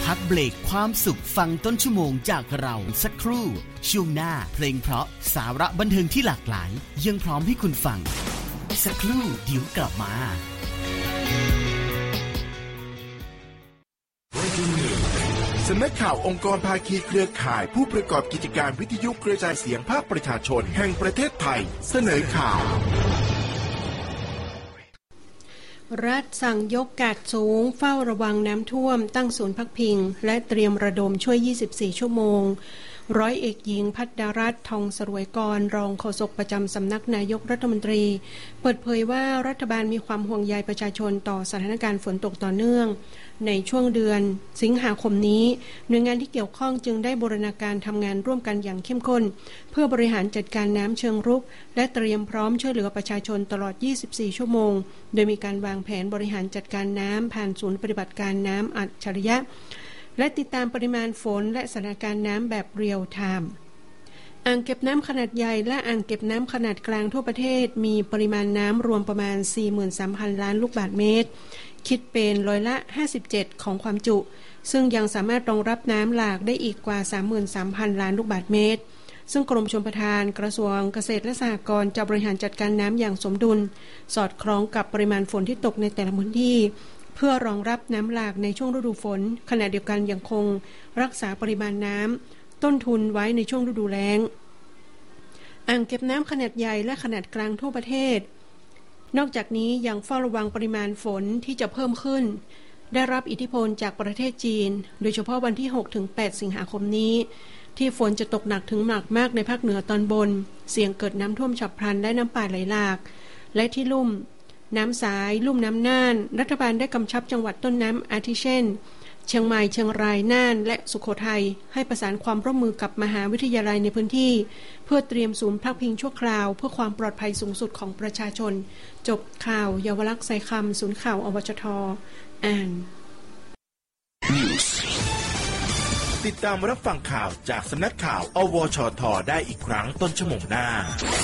พักเบรกความสุขฟังต้นชั่วโมงจากเราสักครู่ช่วงหน้าเพลงเพราะสาระบันเทิงที่หลากหลายยังพร้อมให้คุณฟังสักครู่เดี๋ยวกลับมาสำนักข่าวองค์กรภาคีเครือข่ายผู้ประกอบกิจการวิทยุกระจายเสียงภาคประชาชนแห่งประเทศไทยเสนอข่าวรัฐสั่งยกกาดสูงเฝ้าระวังน้ำท่วมตั้งศูนย์พักพิงและเตรียมระดมช่วย24ชั่วโมงร้อยเอกหญิงภัทรรัตน์ทองสรวยกรรองโฆษกประจำสำนักนายกรัฐมนตรีเปิดเผยว่ารัฐบาลมีความห่วงใยประชาชนต่อสถานการณ์ฝนตกต่อเนื่องในช่วงเดือนสิงหาคมนี้หน่วยงานที่เกี่ยวข้องจึงได้บูรณาการทำงานร่วมกันอย่างเข้มข้นเพื่อบริหารจัดการน้ำเชิงรุกและเตรียมพร้อมช่วยเหลือประชาชนตลอด24ชั่วโมงโดยมีการวางแผนบริหารจัดการน้ำผ่านศูนย์ปฏิบัติการน้ำอัจฉริยะและติดตามปริมาณฝนและสถานการณ์น้ำแบบเรียลไทม์อ่างเก็บน้ำขนาดใหญ่และอ่างเก็บน้ำขนาดกลางทั่วประเทศมีปริมาณน้ำรวมประมาณ 43,000 ล้านลูกบาศก์เมตรคิดเป็นร้อยละ 57% ของความจุซึ่งยังสามารถรองรับน้ำหลากได้อีกกว่า 33,000 ล้านลูกบาศก์เมตรซึ่งกรมชลประทานกระทรวงเกษตรและสหกรณ์จะบริหารจัดการน้ำอย่างสมดุลสอดคล้องกับปริมาณฝนที่ตกในแต่ละพื้นที่เพื่อรองรับน้ำหลากในช่วงฤดูฝนขณะเดียวกันยังคงรักษาปริมาณน้ำต้นทุนไว้ในช่วงฤดูแล้งอ่างเก็บน้ำขนาดใหญ่และขนาดกลางทั่วประเทศนอกจากนี้ยังเฝ้าระวังปริมาณฝนที่จะเพิ่มขึ้นได้รับอิทธิพลจากประเทศจีนโดยเฉพาะวันที่ 6-8 สิงหาคมนี้ที่ฝนจะตกหนักถึงหนักมากในภาคเหนือตอนบนเสี่ยงเกิดน้ำท่วมฉับพลันและน้ำป่าไหลหลากและที่ลุ่มน้ำสายลุ่มน้ำน่านรัฐบาลได้กำชับจังหวัดต้นน้ำอาทิเช่นเชียงใหม่เชียงรายน่านและสุโขทัยให้ประสานความร่วมมือกับมหาวิทยาลัยในพื้นที่เพื่อเตรียมศูนย์พักพิงชั่วคราวเพื่อความปลอดภัยสูงสุดของประชาชนจบข่าวเยาวลักษณ์ใส่คำศูนย์ข่าวอวชท.อ่านติดตามรับฟังข่าวจากสำนักข่าวอวชท.ได้อีกครั้งต้นชั่วโมงหน้า